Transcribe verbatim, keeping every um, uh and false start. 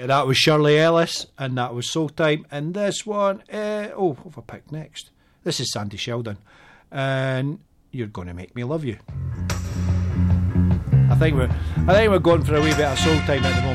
That was Shirley Ellis, and that was Soul Time. And this one, uh, oh, what have I picked next? This is Sandy Sheldon, and You're Gonna Make Me Love You. I think we're, I think we're going for a wee bit of Soul Time at the moment.